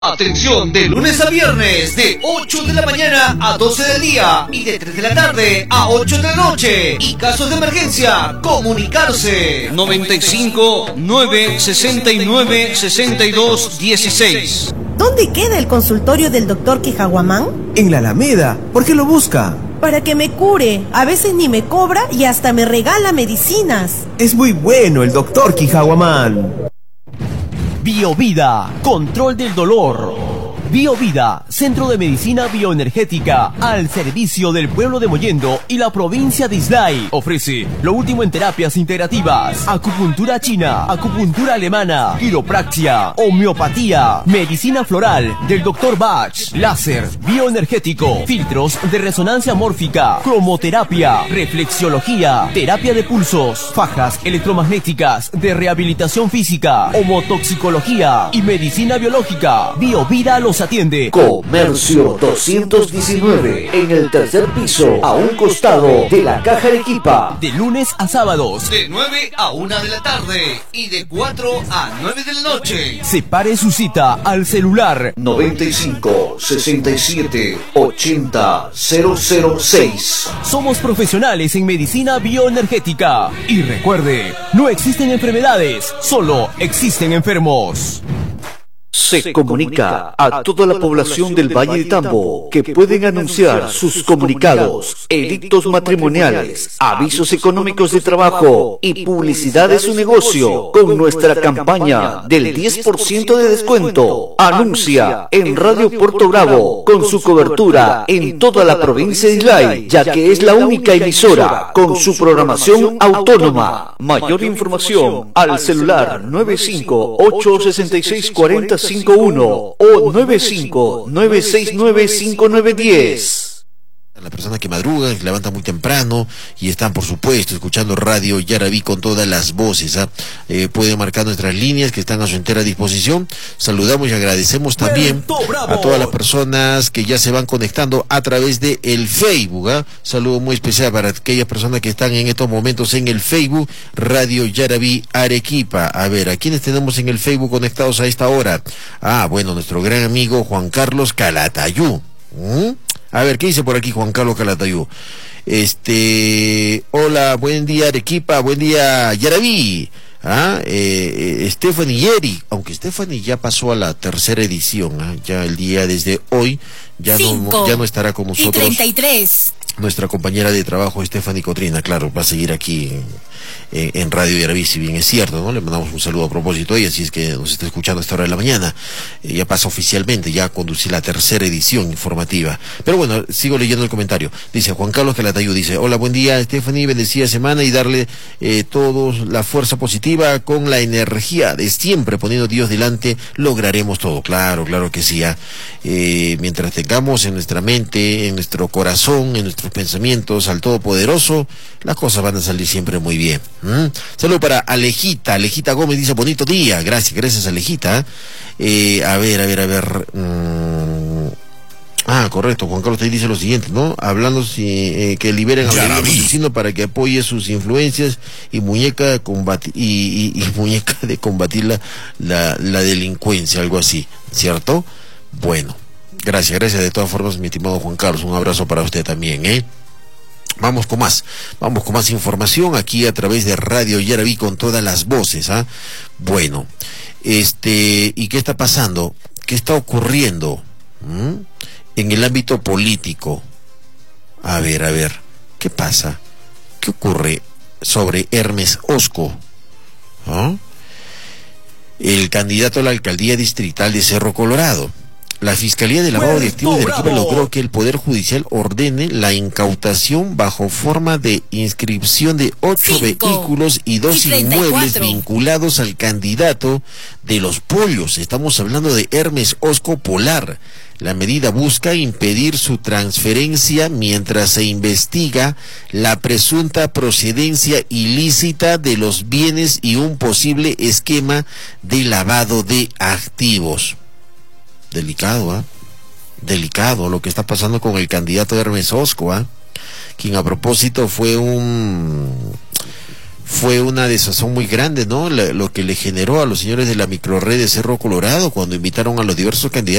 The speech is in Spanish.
Atención, de lunes a viernes, de 8 de la mañana a 12 del día y de 3 de la tarde a 8 de la noche. Y casos de emergencia, comunicarse. 95 969 62 16. ¿Dónde queda el consultorio del doctor Quijaguamán? En la Alameda. ¿Por qué lo busca? Para que me cure. A veces ni me cobra y hasta me regala medicinas. Es muy bueno el doctor Quijaguamán. Biovida, control del dolor. Biovida, centro de medicina bioenergética al servicio del pueblo de Mollendo y la provincia de Islay. Ofrece lo último en terapias integrativas, acupuntura china, acupuntura alemana, quiropraxia, homeopatía, medicina floral del Dr. Bach, láser, bioenergético, filtros de resonancia mórfica, cromoterapia, reflexiología, terapia de pulsos, fajas electromagnéticas de rehabilitación física, homotoxicología y medicina biológica. Biovida los atiende. Comercio 219 en el tercer piso, a un costado de la Caja Arequipa. De lunes a sábados, de 9 a 1 de la tarde y de 4 a 9 de la noche. Separe su cita al celular 95 67 80 006. Somos profesionales en medicina bioenergética. Y recuerde, no existen enfermedades, solo existen enfermos. Se comunica a toda la población del Valle de Tambo que pueden anunciar sus comunicados, edictos matrimoniales, avisos económicos de trabajo y publicidad de su negocio con nuestra campaña del 10% de descuento. Anuncia en Radio Puerto Bravo con su cobertura en toda la provincia de Islay, ya que es la única emisora con su programación autónoma. Mayor información al celular 958664051 o 959695910. La persona que madruga, que levanta muy temprano y están, por supuesto, escuchando Radio Yaraví con todas las voces. Pueden marcar nuestras líneas que están a su entera disposición. Saludamos y agradecemos también a todas las personas que ya se van conectando a través de el Facebook. Saludo muy especial para aquellas personas que están en estos momentos en el Facebook Radio Yaraví Arequipa. A ver, ¿a quiénes tenemos en el Facebook conectados a esta hora? Bueno, nuestro gran amigo Juan Carlos Calatayú. A ver, ¿qué dice por aquí Juan Carlos Calatayú? Hola, buen día Arequipa, buen día Yaraví. Stephanie Yeri, aunque Stephanie ya pasó a la tercera edición, ya el día desde hoy, ya no estará con nosotros. 33. Nuestra compañera de trabajo Stephanie Cotrina, claro, va a seguir aquí en Radio Yaraví, si bien es cierto, ¿no? Le mandamos un saludo a propósito y así es que nos está escuchando a esta hora de la mañana. Ya pasa oficialmente, ya conducí la tercera edición informativa. Pero bueno, sigo leyendo el comentario. Dice Juan Carlos Calatayú, dice: hola, buen día Stephanie, bendecida semana y darle todos la fuerza positiva con la energía de siempre, poniendo a Dios delante, lograremos todo. Claro, claro que sí. Mientras tengamos en nuestra mente, en nuestro corazón, en nuestros pensamientos al Todopoderoso, las cosas van a salir siempre muy bien. Saludo para Alejita Gómez, dice: bonito día. Gracias Alejita. A ver. Correcto, Juan Carlos te dice lo siguiente, ¿no? Hablando que liberen a vecino para que apoye sus influencias y muñeca de combatir la delincuencia, algo así, ¿cierto? Bueno, gracias de todas formas, mi estimado Juan Carlos, un abrazo para usted también, Vamos con más información aquí a través de Radio Yaraví con todas las voces, Bueno, ¿y qué está pasando? ¿Qué está ocurriendo en el ámbito político? A ver, ¿qué pasa? ¿Qué ocurre sobre Hermes Osco? El candidato a la alcaldía distrital de Cerro Colorado. La Fiscalía de Lavado de Activos de Arequipa logró que el Poder Judicial ordene la incautación bajo forma de inscripción de 8 vehículos y 2 inmuebles vinculados al candidato de Los Pollos. Estamos hablando de Hermes Osco Polar. La medida busca impedir su transferencia mientras se investiga la presunta procedencia ilícita de los bienes y un posible esquema de lavado de activos. Delicado lo que está pasando con el candidato Hermes Osco, quien a propósito fue un fue una desazón muy grande, ¿no? Lo que le generó a los señores de la microrred de Cerro Colorado cuando invitaron a los diversos candidatos